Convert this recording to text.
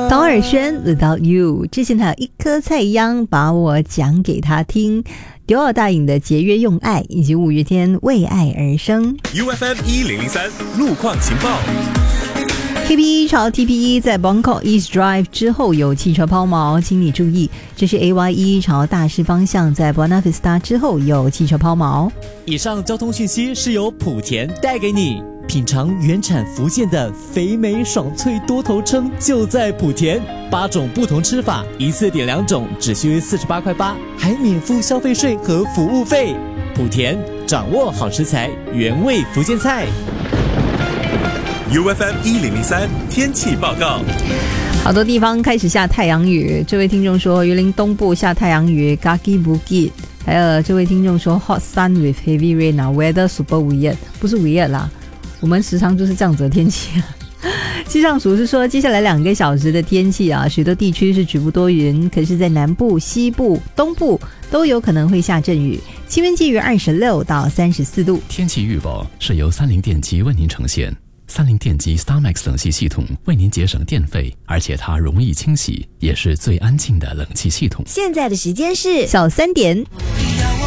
高尔宣 Without You， 之前还有一颗菜秧把我讲给他听，迪奥大颖的节约用爱，以及五月天为爱而生。 UFM 1003路况情报。 TPE 朝 TPE 在 Bangkok East Drive 之后有汽车抛锚，请你注意。这是 AYE 朝大师方向在 Buona Vista 之后有汽车抛锚。 以上交通讯息是由莆田带给你。品尝原产福建的肥美爽脆多头鲭就在莆田，8种不同吃法，一次点2种，只需48块8，还免付消费税和服务费。莆田掌握好食材，原味福建菜。 UFM 1003天气报告。 好多地方开始下太阳雨，这位听众说榆林东部下太阳雨 Kaki Bukit， 还有这位听众说 Hot sun with heavy rain weather super weird， 不是 weird 啦，我们时常就是这样子的天气气象署是说接下来2个小时的天气许多地区是局部多云，可是在南部、西部、东部都有可能会下阵雨，气温介于26到34度。 天气预报是由三菱电机为您呈现。三菱电机 StarMax 冷气系统为您节省电费，而且它容易清洗，也是最安静的冷气系统。 现在的时间是小3点。